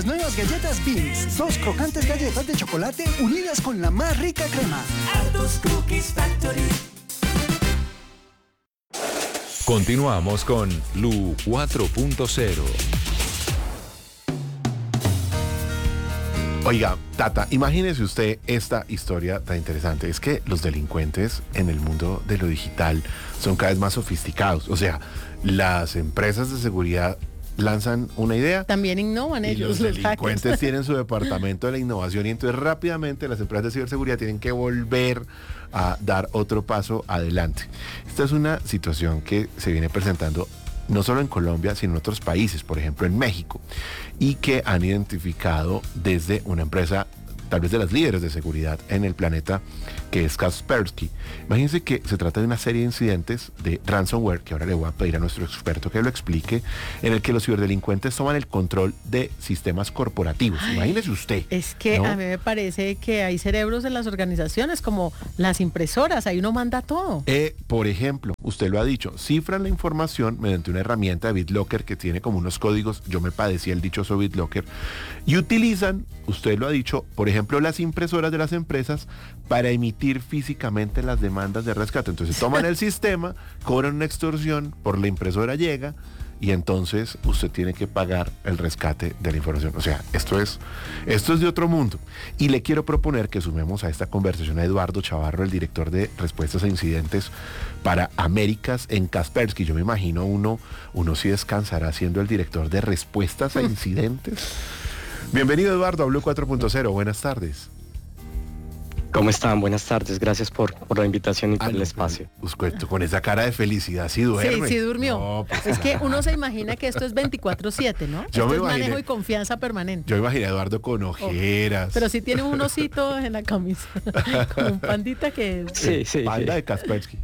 las nuevas galletas Beans. 2 crocantes galletas de chocolate unidas con la más rica crema. Aldos Cookies Factory. Continuamos con Lu 4.0. Oiga, Tata, imagínese usted esta historia tan interesante. Es que los delincuentes en el mundo de lo digital son cada vez más sofisticados. O sea, las empresas de seguridad lanzan una idea. También innovan ellos. Los delincuentes tienen su departamento de la innovación y entonces rápidamente las empresas de ciberseguridad tienen que volver a dar otro paso adelante. Esta es una situación que se viene presentando no solo en Colombia, sino en otros países, por ejemplo en México, y que han identificado desde una empresa, tal vez de las líderes de seguridad en el planeta, que es Kaspersky. Imagínense que se trata de una serie de incidentes de ransomware, que ahora le voy a pedir a nuestro experto que lo explique, en el que los ciberdelincuentes toman el control de sistemas corporativos. Imagínese usted. Es que ¿no? A mí me parece que hay cerebros en las organizaciones, como las impresoras, ahí uno manda todo. Por ejemplo, usted lo ha dicho, cifran la información mediante una herramienta de BitLocker que tiene como unos códigos, yo me padecía el dichoso BitLocker, y utilizan, usted lo ha dicho, por ejemplo, las impresoras de las empresas para emitir físicamente las demandas de rescate. Entonces toman el sistema, cobran una extorsión, por la impresora llega y entonces usted tiene que pagar el rescate de la información. O sea, esto es de otro mundo. Y le quiero proponer que sumemos a esta conversación a Eduardo Chavarro, el director de respuestas a incidentes para Américas en Kaspersky. Yo me imagino uno sí descansará siendo el director de respuestas a incidentes. Bienvenido, Eduardo, a Blue 4.0. Buenas tardes. ¿Cómo están? Buenas tardes. Gracias por la invitación y por el espacio. Con esa cara de felicidad, ¿sí duerme? Sí durmió. No, pues es que uno se imagina que esto es 24/7, ¿no? Yo esto me es imaginé, manejo y confianza permanente. Yo imaginé a Eduardo con ojeras. Pero sí tiene un osito en la camisa, como un pandita que... Sí. Panda de Kaspersky.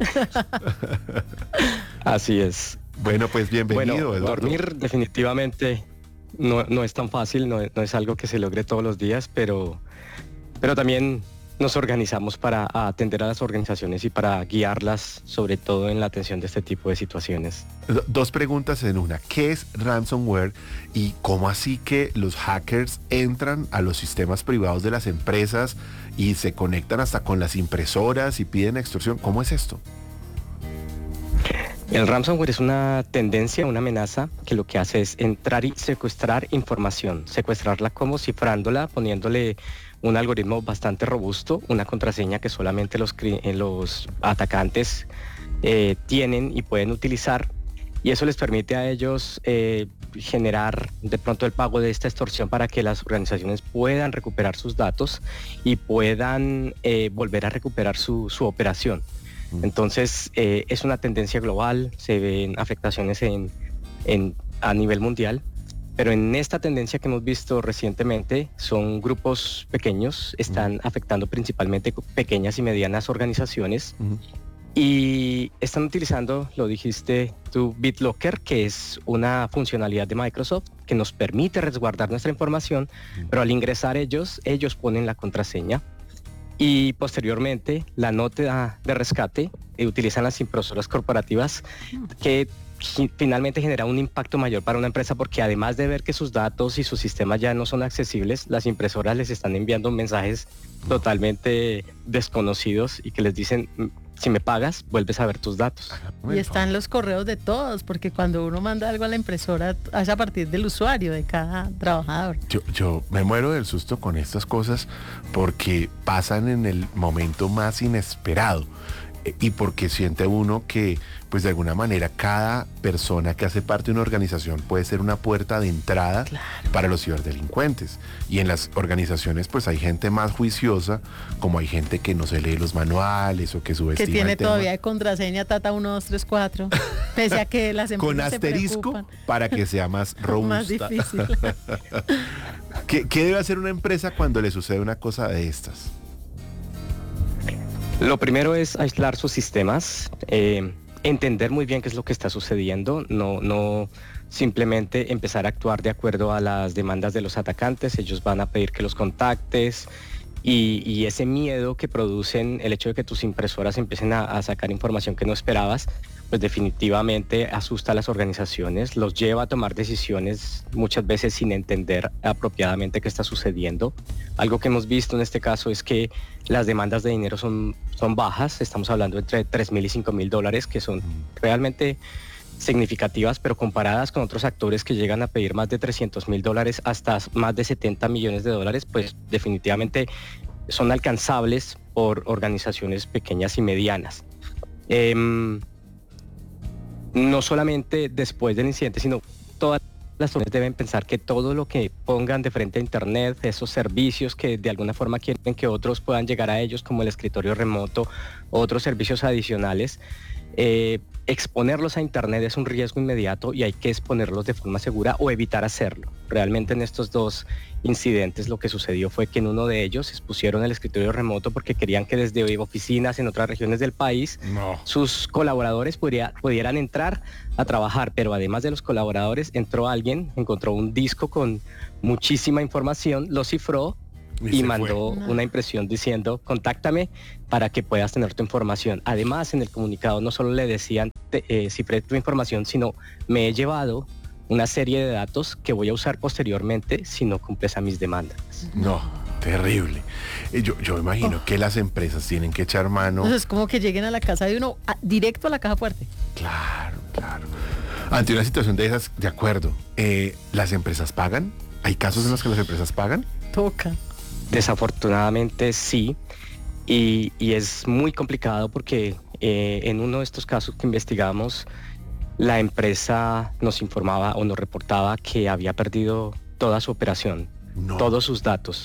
Así es. Bueno, pues bienvenido, Eduardo. Dormir definitivamente no es tan fácil, no es algo que se logre todos los días, pero también nos organizamos para atender a las organizaciones y para guiarlas, sobre todo en la atención de este tipo de situaciones. 2 preguntas en una. ¿Qué es ransomware y cómo así que los hackers entran a los sistemas privados de las empresas y se conectan hasta con las impresoras y piden extorsión? ¿Cómo es esto? El ransomware es una tendencia, una amenaza que lo que hace es entrar y secuestrar información, secuestrarla como cifrándola, poniéndole un algoritmo bastante robusto, una contraseña que solamente los atacantes tienen y pueden utilizar, y eso les permite a ellos generar de pronto el pago de esta extorsión para que las organizaciones puedan recuperar sus datos y puedan volver a recuperar su operación. Entonces es una tendencia global, se ven afectaciones a nivel mundial. Pero en esta tendencia que hemos visto recientemente, son grupos pequeños, están afectando principalmente pequeñas y medianas organizaciones, y están utilizando, lo dijiste tú, BitLocker, que es una funcionalidad de Microsoft que nos permite resguardar nuestra información, pero al ingresar ellos ponen la contraseña y posteriormente la nota de rescate utilizan las impresoras corporativas que finalmente genera un impacto mayor para una empresa, porque además de ver que sus datos y sus sistemas ya no son accesibles, las impresoras les están enviando mensajes totalmente desconocidos y que les dicen: si me pagas, vuelves a ver tus datos. Y están los correos de todos, porque cuando uno manda algo a la impresora, es a partir del usuario, de cada trabajador. Yo me muero del susto con estas cosas porque pasan en el momento más inesperado. Y porque siente uno que, pues de alguna manera, cada persona que hace parte de una organización puede ser una puerta de entrada para los ciberdelincuentes. Y en las organizaciones, pues hay gente más juiciosa, como hay gente que no se lee los manuales o que subestima que tiene el tema. todavía de contraseña Tata 1, 2, 3, 4, pese a que las empresas con asterisco para que sea más robusta. Más difícil. ¿Qué debe hacer una empresa cuando le sucede una cosa de estas? Lo primero es aislar sus sistemas, entender muy bien qué es lo que está sucediendo, no simplemente empezar a actuar de acuerdo a las demandas de los atacantes. Ellos van a pedir que los contactes, y ese miedo que producen el hecho de que tus impresoras empiecen a sacar información que no esperabas, pues definitivamente asusta a las organizaciones, los lleva a tomar decisiones muchas veces sin entender apropiadamente qué está sucediendo. Algo que hemos visto en este caso es que las demandas de dinero son bajas, estamos hablando entre $3,000 y $5,000, que son realmente significativas, pero comparadas con otros actores que llegan a pedir más de $300,000 hasta más de $70 millones, pues definitivamente son alcanzables por organizaciones pequeñas y medianas. No solamente después del incidente, sino todas las personas deben pensar que todo lo que pongan de frente a Internet, esos servicios que de alguna forma quieren que otros puedan llegar a ellos, como el escritorio remoto, otros servicios adicionales, exponerlos a Internet es un riesgo inmediato y hay que exponerlos de forma segura o evitar hacerlo. Realmente en estos dos incidentes lo que sucedió fue que en uno de ellos expusieron el escritorio remoto porque querían que desde oficinas en otras regiones del país sus colaboradores pudieran entrar a trabajar, pero además de los colaboradores entró alguien, encontró un disco con muchísima información, lo cifró y mandó una impresión diciendo contáctame para que puedas tener tu información. Además, en el comunicado no solo le decían cifré tu información, sino me he llevado una serie de datos que voy a usar posteriormente si no cumples a mis demandas. No, terrible. Yo imagino que las empresas tienen que echar mano. Entonces es como que lleguen a la casa de uno directo a la caja fuerte. Claro. Ante una situación de esas, de acuerdo, ¿las empresas pagan? ¿Hay casos en los que las empresas pagan? Toca. Desafortunadamente sí, y es muy complicado porque en uno de estos casos que investigamos, la empresa nos informaba o nos reportaba que había perdido toda su operación, todos sus datos.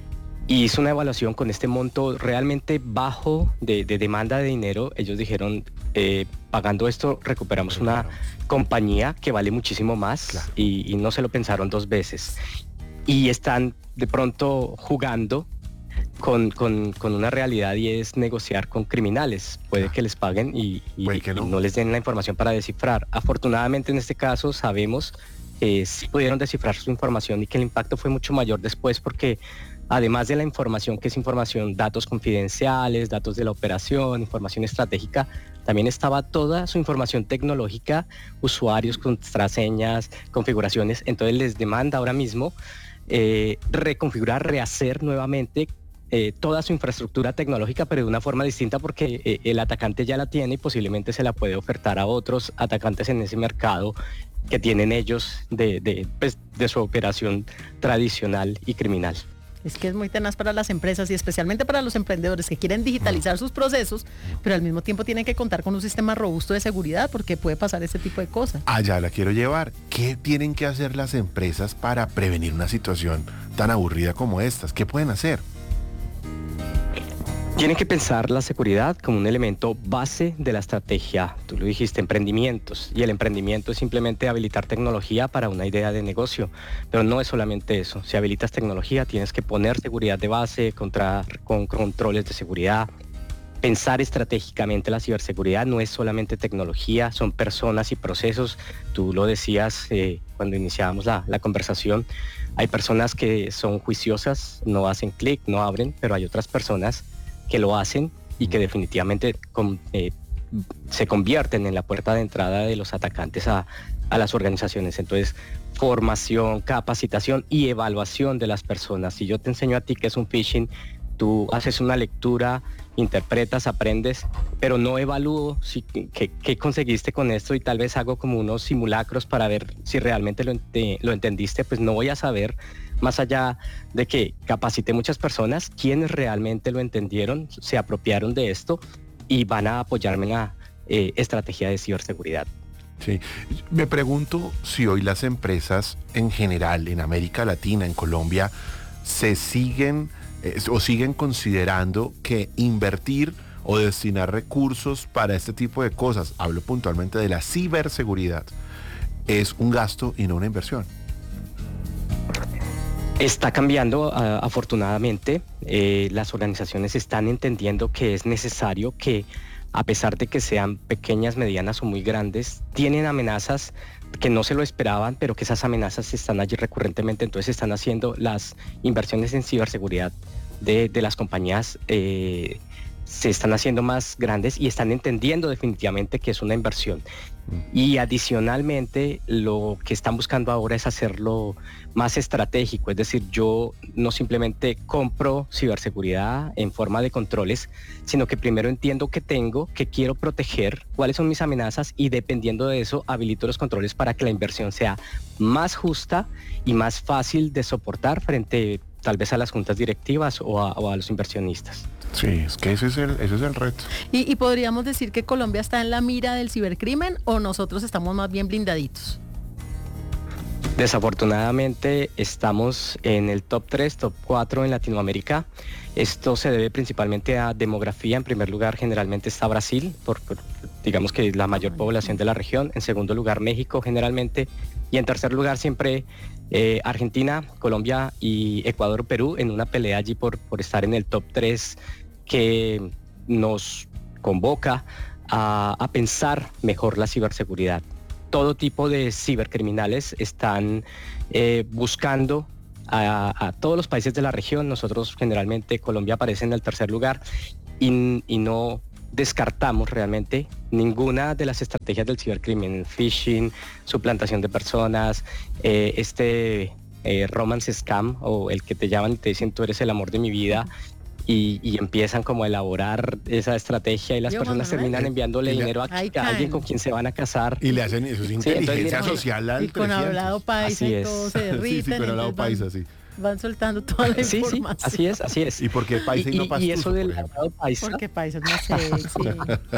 Y hizo una evaluación con este monto realmente bajo de demanda de dinero. Ellos dijeron, pagando esto recuperamos una compañía que vale muchísimo más, claro. y no se lo pensaron dos veces. Y están de pronto jugando con una realidad y es negociar con criminales. Puede que les paguen y no les den la información para descifrar. Afortunadamente en este caso sabemos que sí pudieron descifrar su información y que el impacto fue mucho mayor después porque además de la información que es información, datos confidenciales, datos de la operación, información estratégica, también estaba toda su información tecnológica, usuarios, contraseñas, configuraciones. Entonces les demanda ahora mismo reconfigurar, rehacer nuevamente toda su infraestructura tecnológica, pero de una forma distinta porque el atacante ya la tiene y posiblemente se la puede ofertar a otros atacantes en ese mercado que tienen ellos de su operación tradicional y criminal. Es que es muy tenaz para las empresas y especialmente para los emprendedores que quieren digitalizar sus procesos, pero al mismo tiempo tienen que contar con un sistema robusto de seguridad porque puede pasar ese tipo de cosas. Allá la quiero llevar. ¿Qué tienen que hacer las empresas para prevenir una situación tan aburrida como estas? ¿Qué pueden hacer? Tienen que pensar la seguridad como un elemento base de la estrategia. Tú lo dijiste, emprendimientos. Y el emprendimiento es simplemente habilitar tecnología para una idea de negocio. Pero no es solamente eso. Si habilitas tecnología, tienes que poner seguridad de base, con controles de seguridad. Pensar estratégicamente la ciberseguridad no es solamente tecnología, son personas y procesos. Tú lo decías cuando iniciábamos la conversación. Hay personas que son juiciosas, no hacen clic, no abren, pero hay otras personas que lo hacen y que definitivamente se convierten en la puerta de entrada de los atacantes a las organizaciones. Entonces, formación, capacitación y evaluación de las personas. Si yo te enseño a ti qué es un phishing, tú haces una lectura, interpretas, aprendes, pero no evalúo qué conseguiste con esto y tal vez hago como unos simulacros para ver si realmente lo entendiste, pues no voy a saber, más allá de que capacité muchas personas, quienes realmente lo entendieron, se apropiaron de esto y van a apoyarme en la estrategia de ciberseguridad. Sí, me pregunto si hoy las empresas en general, en América Latina, en Colombia, siguen considerando que invertir o destinar recursos para este tipo de cosas, hablo puntualmente de la ciberseguridad, es un gasto y no una inversión. Está cambiando, afortunadamente. Las organizaciones están entendiendo que es necesario que, a pesar de que sean pequeñas, medianas o muy grandes, tienen amenazas que no se lo esperaban, pero que esas amenazas están allí recurrentemente. Entonces están haciendo las inversiones en ciberseguridad de las compañías se están haciendo más grandes y están entendiendo definitivamente que es una inversión. Y adicionalmente lo que están buscando ahora es hacerlo más estratégico, es decir, yo no simplemente compro ciberseguridad en forma de controles, sino que primero entiendo qué tengo, qué quiero proteger, cuáles son mis amenazas y dependiendo de eso habilito los controles para que la inversión sea más justa y más fácil de soportar frente tal vez a las juntas directivas o a los inversionistas. Sí, es que ese es el reto. Y podríamos decir que Colombia está en la mira del cibercrimen o nosotros estamos más bien blindaditos. Desafortunadamente estamos en el top 3, top 4 en Latinoamérica. Esto se debe principalmente a demografía. En primer lugar, generalmente está Brasil, digamos que la mayor población de la región. En segundo lugar, México generalmente. Y en tercer lugar, siempre Argentina, Colombia y Ecuador, Perú, en una pelea allí por estar en el top 3 que nos convoca a pensar mejor la ciberseguridad. Todo tipo de cibercriminales están buscando a todos los países de la región. Nosotros generalmente, Colombia aparece en el tercer lugar y no descartamos realmente ninguna de las estrategias del cibercrimen, phishing, suplantación de personas, romance scam o el que te llaman y te dicen tú eres el amor de mi vida. Y empiezan como a elaborar esa estrategia y las personas terminan enviándole dinero a alguien con quien se van a casar. Y le hacen eso, es inteligencia social al y con 300. hablado paisa y todo se derriten. Sí, con hablado paisa, sí. Van soltando toda la información. Sí, así es. ¿Y por qué paisa y no pastuso? Y eso del hablado paisa. Porque paisa es más sexy.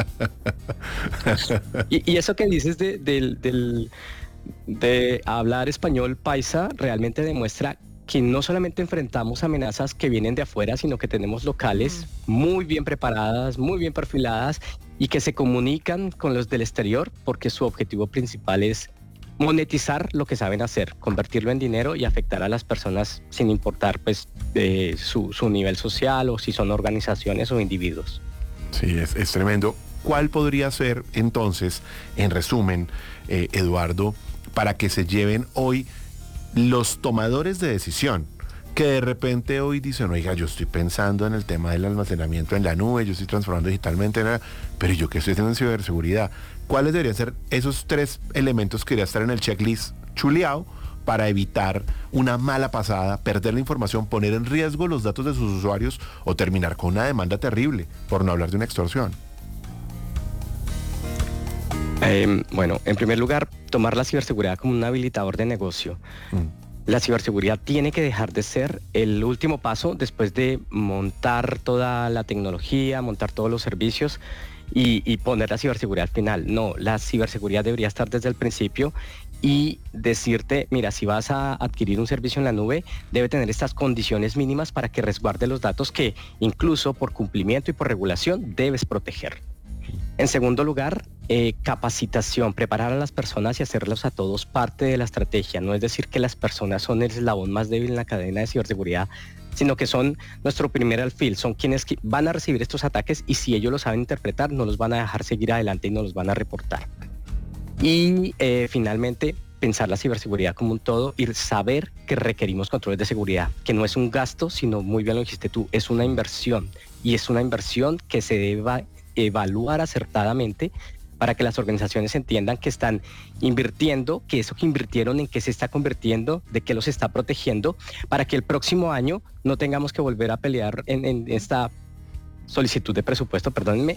y eso que dices de hablar español paisa realmente demuestra que no solamente enfrentamos amenazas que vienen de afuera, sino que tenemos locales muy bien preparadas, muy bien perfiladas y que se comunican con los del exterior porque su objetivo principal es monetizar lo que saben hacer, convertirlo en dinero y afectar a las personas sin importar pues su nivel social o si son organizaciones o individuos. Sí, es tremendo. ¿Cuál podría ser entonces, en resumen, Eduardo, para que se lleven hoy los tomadores de decisión que de repente hoy dicen, oiga, yo estoy pensando en el tema del almacenamiento en la nube, yo estoy transformando digitalmente, pero yo que estoy haciendo en ciberseguridad? ¿Cuáles deberían ser esos 3 elementos que deberían estar en el checklist chuleado para evitar una mala pasada, perder la información, poner en riesgo los datos de sus usuarios o terminar con una demanda terrible, por no hablar de una extorsión? Bueno, en primer lugar, tomar la ciberseguridad como un habilitador de negocio. La ciberseguridad tiene que dejar de ser el último paso después de montar toda la tecnología, montar todos los servicios y poner la ciberseguridad al final. No, la ciberseguridad debería estar desde el principio y decirte, mira, si vas a adquirir un servicio en la nube, debe tener estas condiciones mínimas para que resguarde los datos que incluso por cumplimiento y por regulación debes proteger. En segundo lugar, capacitación, preparar a las personas y hacerlos a todos parte de la estrategia. No es decir que las personas son el eslabón más débil en la cadena de ciberseguridad, sino que son nuestro primer alfil, son quienes van a recibir estos ataques y si ellos lo saben interpretar, no los van a dejar seguir adelante y no los van a reportar. Y finalmente, pensar la ciberseguridad como un todo y saber que requerimos controles de seguridad, que no es un gasto, sino, muy bien lo dijiste tú, es una inversión y es una inversión que se deba evaluar acertadamente para que las organizaciones entiendan que están invirtiendo, que eso que invirtieron en qué se está convirtiendo, de qué los está protegiendo, para que el próximo año no tengamos que volver a pelear en esta solicitud de presupuesto,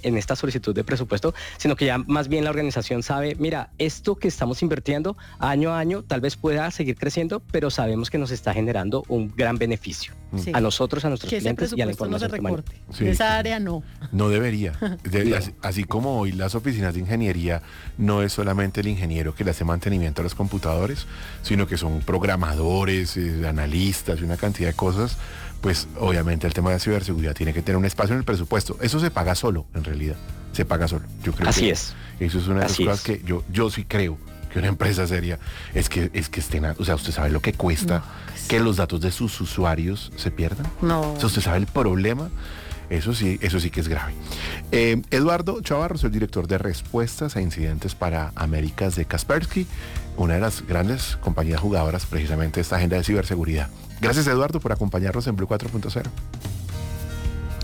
sino que ya más bien la organización sabe, mira, esto que estamos invirtiendo año a año tal vez pueda seguir creciendo, pero sabemos que nos está generando un gran beneficio a nosotros, a nuestros clientes y a la información que manejamos. Sí. Esa área no. No debería. Así como hoy las oficinas de ingeniería no es solamente el ingeniero que le hace mantenimiento a los computadores, sino que son programadores, analistas y una cantidad de cosas. Pues obviamente el tema de ciberseguridad tiene que tener un espacio en el presupuesto. Eso se paga solo, en realidad. Se paga solo. Yo creo Así que es. Eso es una de las cosas que yo sí creo que una empresa seria es que estén, o sea, usted sabe lo que cuesta que los datos de sus usuarios se pierdan. No. O sea, usted sabe el problema. Eso sí que es grave. Eduardo Chavarros, el director de respuestas a incidentes para Américas de Kaspersky, una de las grandes compañías jugadoras precisamente de esta agenda de ciberseguridad. Gracias, Eduardo, por acompañarnos en Blue 4.0.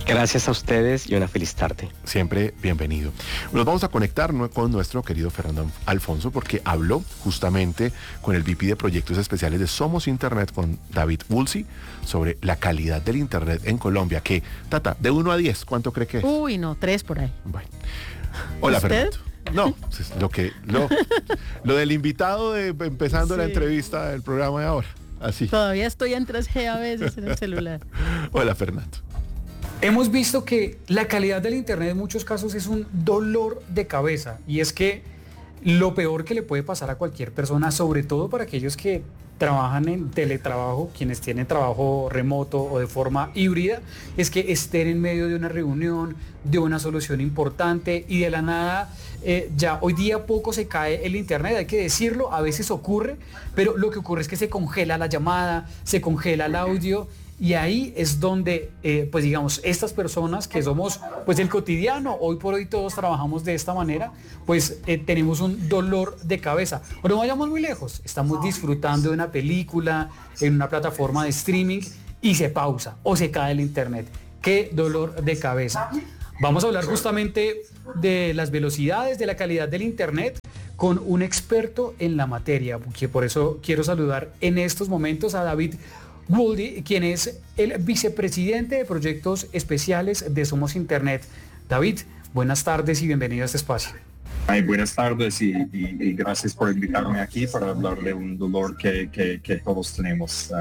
Gracias a ustedes y una feliz tarde. Siempre bienvenido. Nos vamos a conectar con nuestro querido Fernando Alfonso porque habló justamente con el VP de Proyectos Especiales de Somos Internet, con David Woolsey, sobre la calidad del Internet en Colombia. Que, Tata, de 1 a 10, ¿cuánto cree que es? Uy, no, 3 por ahí. Bueno. Hola, ¿Usted? Fernando. No, lo del invitado de empezando la entrevista del programa de ahora. Así. Todavía estoy en 3G a veces en el celular. Hola, Fernando. Hemos visto que la calidad del Internet en muchos casos es un dolor de cabeza, y es que lo peor que le puede pasar a cualquier persona, sobre todo para aquellos que trabajan en teletrabajo, quienes tienen trabajo remoto o de forma híbrida, es que estén en medio de una reunión, de una solución importante y de la nada, ya hoy día poco se cae el Internet, hay que decirlo, a veces ocurre, pero lo que ocurre es que se congela la llamada, se congela el audio. Y ahí es donde, pues digamos, estas personas que somos pues el cotidiano, hoy por hoy todos trabajamos de esta manera, pues tenemos un dolor de cabeza. Pero no vayamos muy lejos, estamos disfrutando de una película en una plataforma de streaming y se pausa o se cae el Internet. ¡Qué dolor de cabeza! Vamos a hablar justamente de las velocidades, de la calidad del Internet, con un experto en la materia, que por eso quiero saludar en estos momentos a David Woolsey, quien es el vicepresidente de proyectos especiales de Somos Internet. David, buenas tardes y bienvenido a este espacio. Buenas tardes y gracias por invitarme aquí para hablar de un dolor que todos tenemos,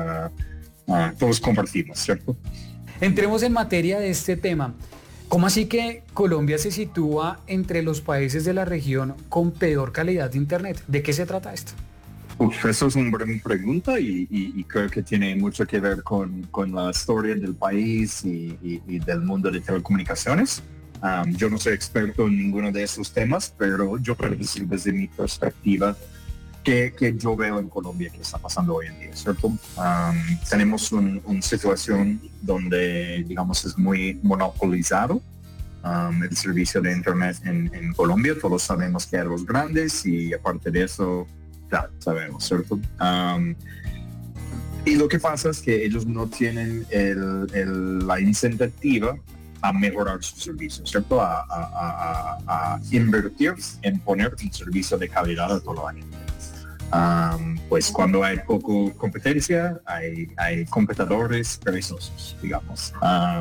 todos compartimos, ¿cierto? Entremos en materia de este tema. ¿Cómo así que Colombia se sitúa entre los países de la región con peor calidad de Internet? ¿De qué se trata esto? Eso es una buena pregunta y creo que tiene mucho que ver con la historia del país y del mundo de telecomunicaciones. Yo no soy experto en ninguno de esos temas, pero yo puedo decir desde mi perspectiva que yo veo en Colombia que está pasando hoy en día, ¿cierto? Tenemos una situación donde, digamos, es muy monopolizado el servicio de Internet en Colombia. Todos sabemos que hay los grandes y aparte de eso, ya sabemos, ¿cierto? Y lo que pasa es que ellos no tienen la incentiva a mejorar su servicio, ¿cierto? A invertir en poner un servicio de calidad a toda la gente. Pues cuando hay poco competencia, hay competidores perezosos, digamos.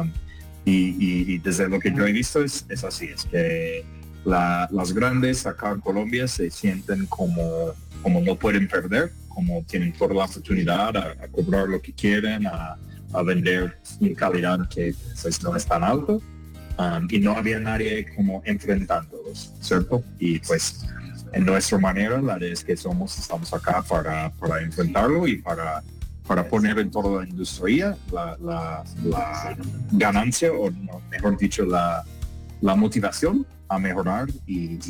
Y desde lo que yo he visto es así, es que las grandes acá en Colombia se sienten como no pueden perder, como tienen toda la oportunidad a cobrar lo que quieren, a vender en calidad que pues, no es tan alto, y no había nadie como enfrentándolos, ¿cierto? Y pues en nuestra manera, la verdad es que estamos acá para enfrentarlo y para poner en toda la industria la ganancia, o no, mejor dicho, la motivación a mejorar y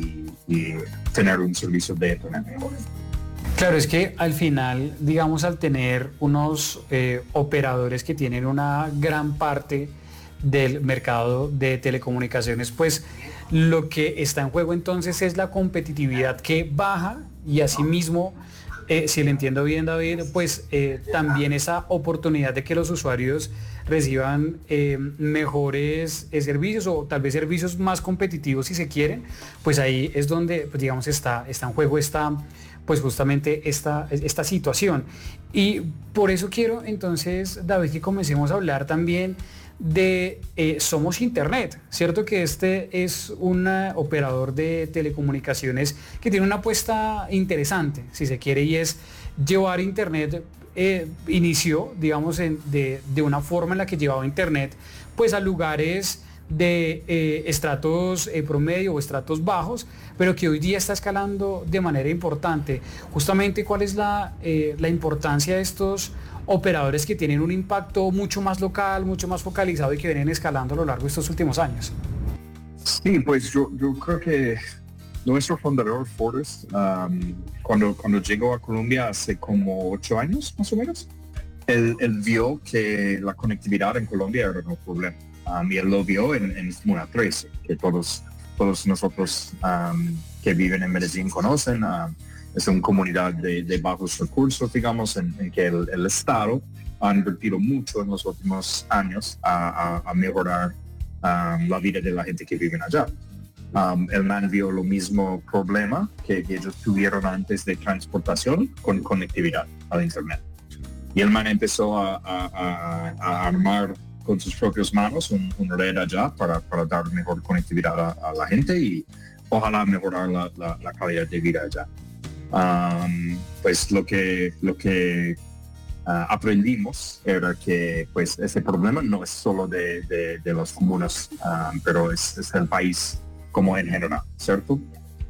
tener un servicio de Internet mejor. Claro, es que al final, digamos, al tener unos operadores que tienen una gran parte del mercado de telecomunicaciones, pues lo que está en juego entonces es la competitividad que baja y asimismo, si le entiendo bien, David, pues también esa oportunidad de que los usuarios reciban mejores servicios o tal vez servicios más competitivos si se quieren, pues ahí es donde, pues, digamos, está en juego pues justamente esta situación. Y por eso quiero entonces, David, que comencemos a hablar también de Somos Internet, ¿cierto? Que este es un operador de telecomunicaciones que tiene una apuesta interesante, si se quiere, y es llevar Internet, inició, digamos, de una forma en la que llevaba Internet pues a lugares de estratos promedio o estratos bajos, pero que hoy día está escalando de manera importante. Justamente, ¿cuál es la importancia de estos operadores que tienen un impacto mucho más local, mucho más focalizado y que vienen escalando a lo largo de estos últimos años? Sí, pues yo creo que nuestro fundador, Forrest, cuando llegó a Colombia hace como 8 años, más o menos, él vio que la conectividad en Colombia era un problema. Y él lo vio en Comuna 13, que todos nosotros que viven en Medellín conocen. Es una comunidad de bajos recursos, digamos, en que el Estado ha invertido mucho en los últimos años a mejorar la vida de la gente que vive allá. El man vio lo mismo problema que ellos tuvieron antes de transportación con conectividad al internet. Y el man empezó a armar con sus propias manos una red allá para dar mejor conectividad a la gente y ojalá mejorar la calidad de vida allá. Pues lo que aprendimos era que pues ese problema no es solo de los comunas, pero es el país como en general, ¿cierto?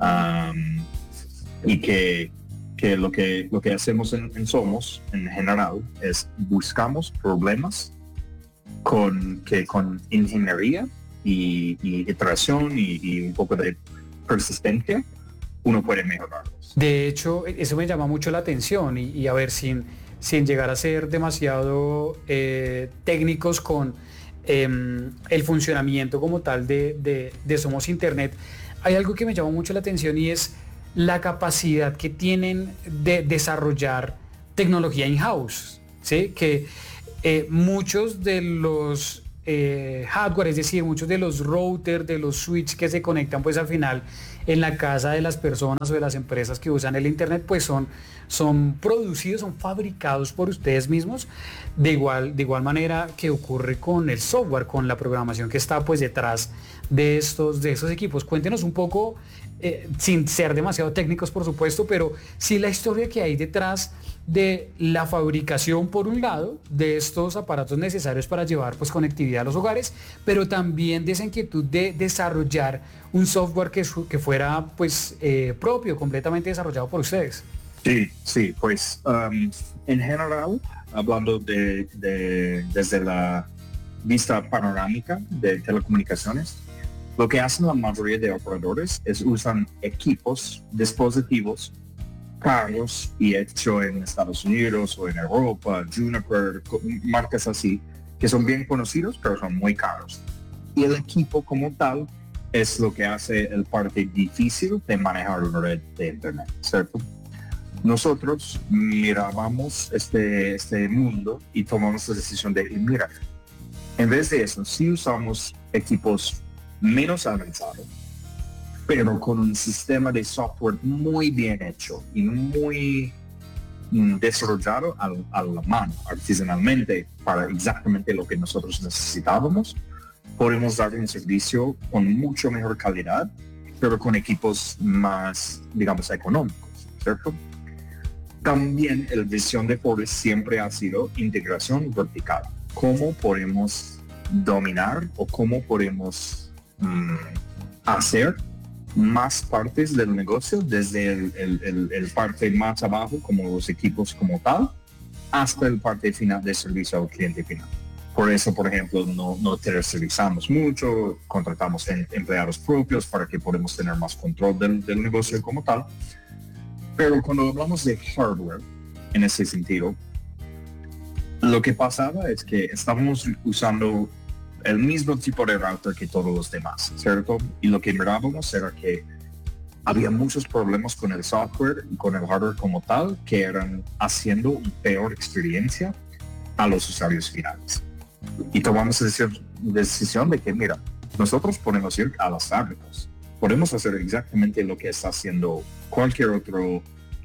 Y que lo que hacemos en Somos en general es buscamos problemas con ingeniería y iteración y un poco de persistencia uno puede mejorarlos. De hecho, eso me llama mucho la atención y a ver, sin llegar a ser demasiado técnicos con el funcionamiento como tal de Somos Internet, hay algo que me llama mucho la atención y es la capacidad que tienen de desarrollar tecnología in-house, ¿sí? Que muchos de los hardware, es decir, muchos de los routers, de los switches que se conectan pues al final en la casa de las personas o de las empresas que usan el internet, pues son producidos, son fabricados por ustedes mismos, de igual manera que ocurre con el software, con la programación que está pues detrás de estos equipos. Cuéntenos un poco, sin ser demasiado técnicos por supuesto, pero sí la historia que hay detrás de la fabricación por un lado de estos aparatos necesarios para llevar pues conectividad a los hogares, pero también de esa inquietud de desarrollar un software que fuera pues propio, completamente desarrollado por ustedes. Sí, pues en general, hablando desde la vista panorámica de telecomunicaciones, lo que hacen la mayoría de operadores es usan equipos, dispositivos caros y hecho en Estados Unidos o en Europa, Juniper, marcas así, que son bien conocidos pero son muy caros. Y el equipo como tal es lo que hace el parte difícil de manejar una red de internet, ¿cierto? Nosotros mirábamos este mundo y tomamos la decisión de, mira, en vez de eso, si usamos equipos menos avanzados, pero con un sistema de software muy bien hecho y muy desarrollado a la mano, artesanalmente, para exactamente lo que nosotros necesitábamos, podemos dar un servicio con mucho mejor calidad, pero con equipos más, digamos, económicos, ¿cierto? También la visión de Forest siempre ha sido integración vertical. ¿Cómo podemos dominar o cómo podemos hacer más partes del negocio desde el parte más abajo, como los equipos como tal, hasta el parte final de servicio al cliente final? Por eso, por ejemplo, no tercerizamos mucho, contratamos empleados propios para que podamos tener más control del negocio como tal. Pero cuando hablamos de hardware, en ese sentido, lo que pasaba es que estábamos usando el mismo tipo de router que todos los demás, ¿cierto? Y lo que mirábamos era que había muchos problemas con el software y con el hardware como tal, que eran haciendo una peor experiencia a los usuarios finales. Y tomamos la decisión de que, mira, nosotros podemos ir a las fábricas, podemos hacer exactamente lo que está haciendo cualquier otro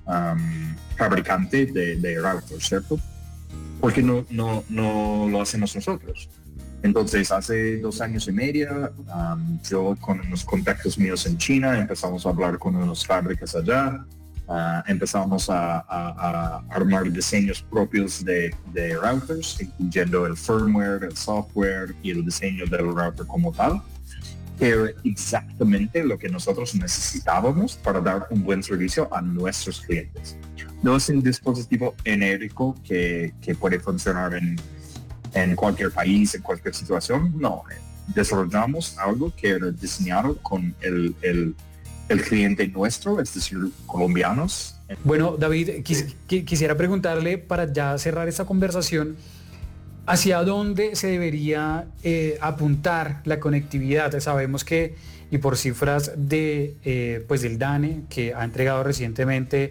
fabricante de router, ¿cierto? Porque no lo hacemos nosotros. Entonces, hace 2 años y medio, yo con unos contactos míos en China, empezamos a hablar con unas fábricas allá, empezamos a armar diseños propios de routers, incluyendo el firmware, el software y el diseño del router como tal, que era exactamente lo que nosotros necesitábamos para dar un buen servicio a nuestros clientes. No es un dispositivo genérico que puede funcionar en cualquier país, en cualquier situación. No, desarrollamos algo que era diseñado con el cliente nuestro, es decir, colombianos. Bueno, David, quisiera preguntarle, para ya cerrar esta conversación, ¿hacia dónde se debería apuntar la conectividad? Sabemos que, y por cifras del DANE, que ha entregado recientemente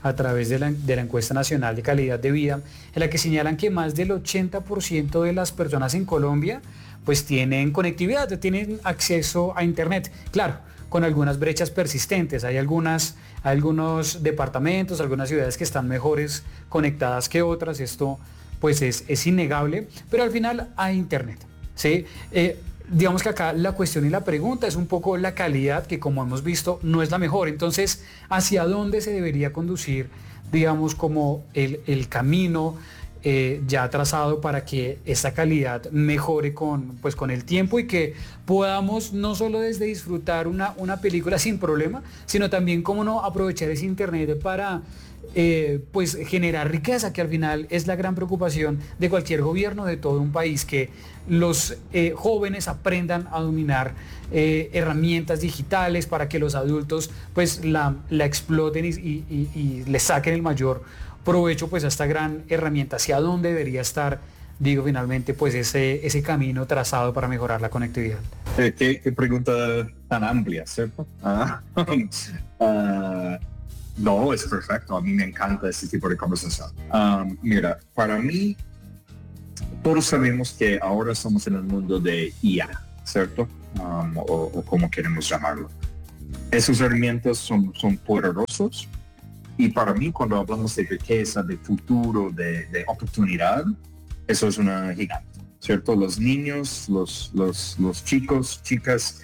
a través de la encuesta nacional de calidad de vida, en la que señalan que más del 80% de las personas en Colombia pues tienen conectividad, tienen acceso a internet. Claro, con algunas brechas persistentes. Hay algunos departamentos, algunas ciudades que están mejores conectadas que otras. Esto pues es innegable, pero al final hay internet, ¿sí? Digamos que acá la cuestión y la pregunta es un poco la calidad, que como hemos visto no es la mejor. Entonces, ¿hacia dónde se debería conducir, digamos, como el camino ya trazado para que esta calidad mejore con el tiempo y que podamos no solo desde disfrutar una película sin problema, sino también cómo no aprovechar ese internet para pues generar riqueza, que al final es la gran preocupación de cualquier gobierno de todo un país, que los jóvenes aprendan a dominar herramientas digitales para que los adultos pues la exploten y le saquen el mayor provecho pues a esta gran herramienta. ¿Hacia dónde debería estar, digo, finalmente pues ese camino trazado para mejorar la conectividad? Qué pregunta tan amplia, ¿cierto? No, es perfecto. A mí me encanta este tipo de conversación. Mira, para mí, todos sabemos que ahora estamos en el mundo de IA, ¿cierto? O como queremos llamarlo. Esos herramientas son poderosos. Y para mí, cuando hablamos de riqueza, de futuro, de oportunidad, eso es una gigante, ¿cierto? Los niños, los chicos, chicas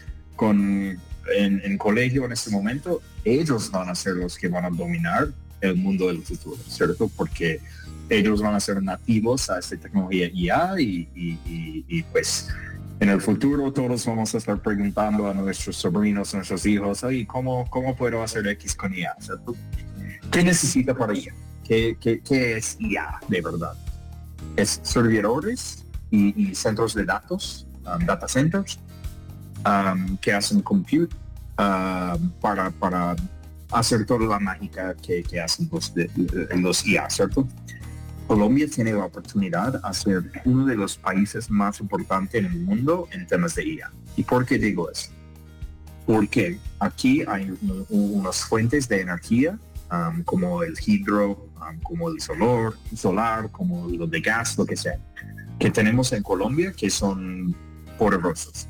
en colegio en este momento, ellos van a ser los que van a dominar el mundo del futuro, ¿cierto? Porque ellos van a ser nativos a esta tecnología IA y pues en el futuro todos vamos a estar preguntando a nuestros sobrinos, a nuestros hijos, ¿cómo puedo hacer X con IA? ¿Cierto? ¿Qué necesita para IA? ¿Qué es IA de verdad? Es servidores y centros de datos, data centers, que hacen compute para hacer toda la mágica que hacen los IA, ¿cierto? Colombia tiene la oportunidad de ser uno de los países más importantes en el mundo en temas de IA. ¿Y por qué digo eso? Porque aquí hay unas fuentes de energía como el hidro, como el solar, como lo de gas, lo que sea, que tenemos en Colombia que son poderosos.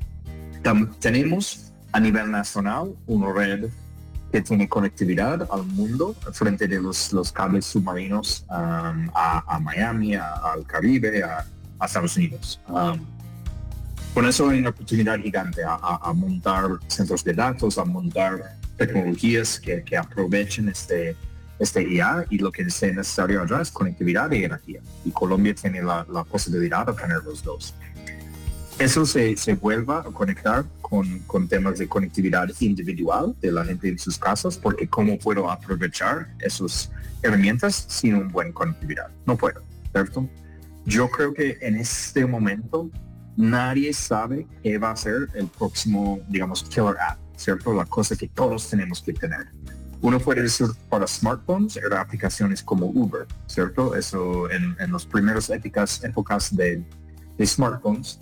Tenemos a nivel nacional una red que tiene conectividad al mundo frente de los cables submarinos a Miami, al Caribe, a Estados Unidos. Con eso hay una oportunidad gigante a montar centros de datos, a montar tecnologías que aprovechen este IA, y lo que es necesario allá es conectividad y energía. Y Colombia tiene la posibilidad de tener los dos. Eso se vuelva a conectar con temas de conectividad individual de la gente en sus casas, porque ¿cómo puedo aprovechar esas herramientas sin una buena conectividad? No puedo, ¿cierto? Yo creo que en este momento nadie sabe qué va a ser el próximo, digamos, killer app, ¿cierto? La cosa que todos tenemos que tener. Uno puede decir para smartphones, eran aplicaciones como Uber, ¿cierto? Eso en las primeras épocas de smartphones,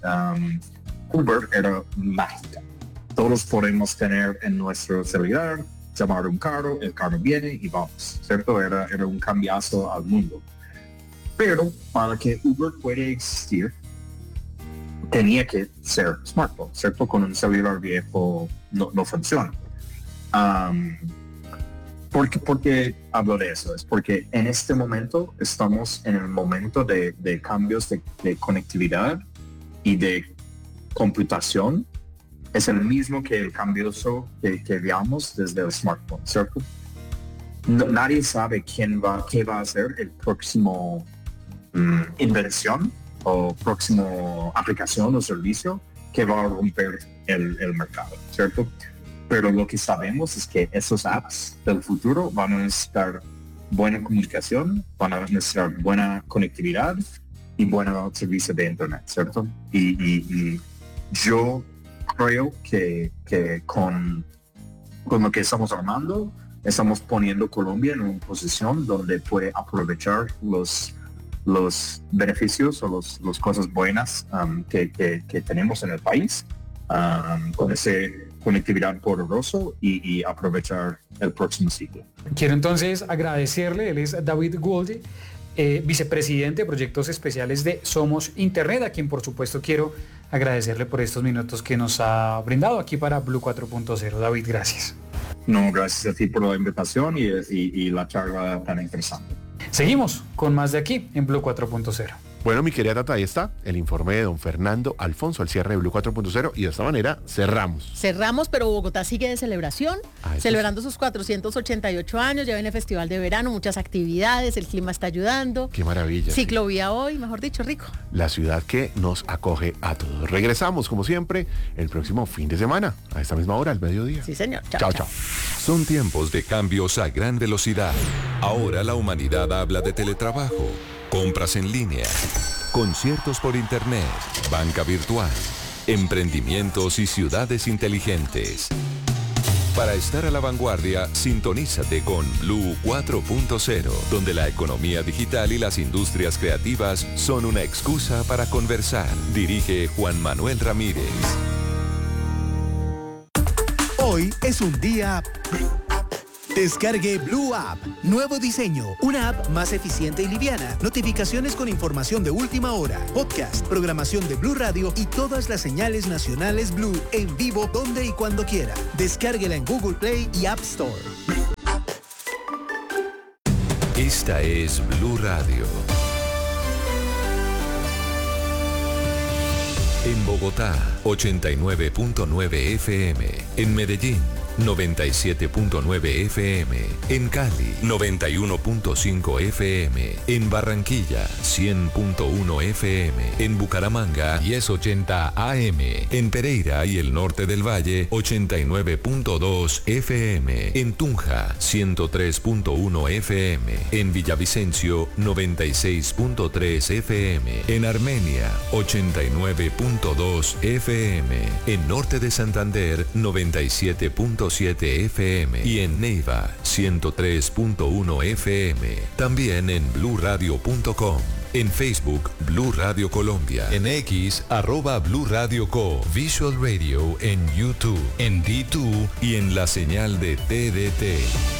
Uber era mágica. Todos podemos tener en nuestro celular, llamar un carro, el carro viene y vamos, ¿cierto? Era un cambiazo al mundo. Pero para que Uber pueda existir, tenía que ser smartphone, ¿cierto? Con un celular viejo no funciona. ¿Por qué hablo de eso? Es porque en este momento estamos en el momento de cambios de conectividad y de computación. Es el mismo que el cambio que veamos desde el smartphone, ¿cierto? Nadie sabe qué va a ser el próximo invención o próximo aplicación o servicio que va a romper el mercado, ¿cierto? Pero lo que sabemos es que esos apps del futuro van a necesitar buena comunicación, van a necesitar buena conectividad y buen servicio de internet, ¿cierto? Y yo creo que con lo que estamos armando, estamos poniendo Colombia en una posición donde puede aprovechar los beneficios o las cosas buenas que tenemos en el país, con ese conectividad poderoso y aprovechar el próximo ciclo. Quiero entonces agradecerle, él es David Gould, vicepresidente de proyectos especiales de Somos Internet, a quien por supuesto quiero agradecerle por estos minutos que nos ha brindado aquí para Blue 4.0. David, gracias. No, gracias a ti por la invitación y la charla tan interesante. Seguimos con más de aquí en Blue 4.0. Bueno, mi querida Tata, ahí está el informe de don Fernando Alfonso al cierre de Blue 4.0 y de esta manera cerramos. Cerramos, pero Bogotá sigue de celebración, celebrando sus 488 años, ya viene Festival de Verano, muchas actividades, el clima está ayudando. Qué maravilla. Ciclovía hoy, mejor dicho, rico. La ciudad que nos acoge a todos. Regresamos, como siempre, el próximo fin de semana, a esta misma hora, al mediodía. Sí, señor. Chao, chao. Son tiempos de cambios a gran velocidad. Ahora la humanidad habla de teletrabajo, compras en línea, conciertos por internet, banca virtual, emprendimientos y ciudades inteligentes. Para estar a la vanguardia, sintonízate con Blue 4.0, donde la economía digital y las industrias creativas son una excusa para conversar. Dirige Juan Manuel Ramírez. Hoy es un día... Descargue Blue App. Nuevo diseño. Una app más eficiente y liviana. Notificaciones con información de última hora. Podcast, programación de Blue Radio y todas las señales nacionales Blue en vivo donde y cuando quiera. Descárguela en Google Play y App Store. Esta es Blue Radio. En Bogotá, 89.9 FM. En Medellín, 97.9 FM, en Cali 91.5 FM, en Barranquilla 100.1 FM, en Bucaramanga 1080 AM, en Pereira y el norte del Valle 89.2 FM, en Tunja 103.1 FM, en Villavicencio 96.3 FM, en Armenia 89.2 FM, en norte de Santander 97.7 FM y en Neiva 103.1 FM. También en bluradio.com. En Facebook, Blue Radio Colombia. En X, @Blue Radio Co. Visual Radio en YouTube, en D2 y en la señal de TDT.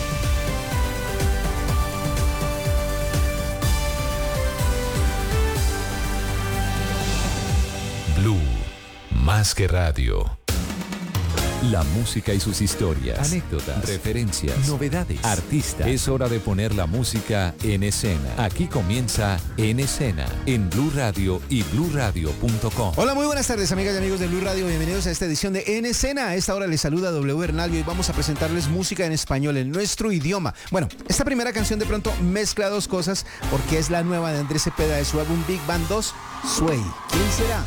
Blue, más que radio. La música y sus historias, anécdotas, referencias, novedades, artistas. Es hora de poner la música en escena. Aquí comienza En Escena, en Blue Radio y bluradio.com. Hola, muy buenas tardes, amigas y amigos de Blue Radio. Bienvenidos a esta edición de En Escena. A esta hora les saluda W Bernal y hoy vamos a presentarles música en español, en nuestro idioma. Bueno, esta primera canción de pronto mezcla dos cosas porque es la nueva de Andrés Cepeda de su álbum Big Band 2, Sway. ¿Quién será?